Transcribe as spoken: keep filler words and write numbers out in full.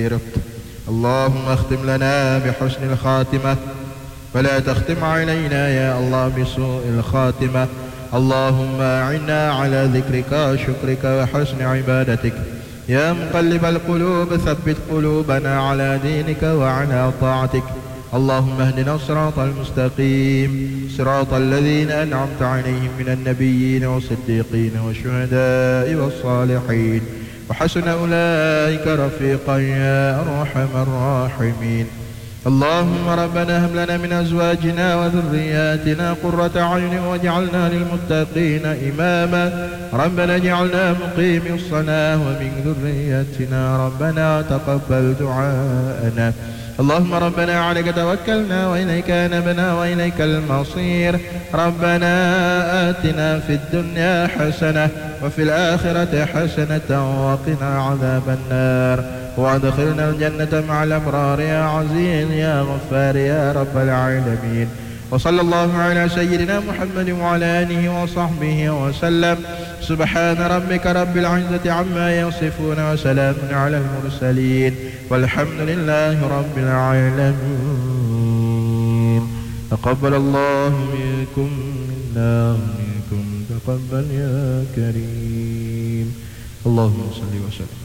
خير. اللهم اختم لنا بحسن الخاتمة ولا تختم علينا يا الله بسوء الخاتمة. اللهم أعنا على ذكرك وشكرك وحسن عبادتك. يا مقلب القلوب ثبت قلوبنا على دينك وعلى طاعتك. اللهم اهدنا الصراط المستقيم صراط الذين أنعمت عليهم من النبيين والصديقين والشهداء والصالحين وحسن أولئك رفيقا يا أرحم الراحمين. اللهم ربنا هب لنا من أزواجنا وذرياتنا قرة أعين واجعلنا للمتقين إماما. ربنا اجعلنا مقيم الصلاة ومن ذريتنا ربنا تقبل دعاءنا. اللهم ربنا عليك توكلنا وإليك أنبنا وإليك المصير. ربنا آتنا في الدنيا حسنة وفي الآخرة حسنة وقنا عذاب النار وادخلنا الجنة مع الأبرار يا عزيز يا غفار يا رب العالمين. وصلى الله على سيدنا محمد وعلى آله وصحبه وسلم. سبحان ربك رب العزة عما يصفون وسلام على المرسلين والحمد لله رب العالمين. تقبل الله منكم منا ومنكم تقبل يا كريم. اللهم صل وسلم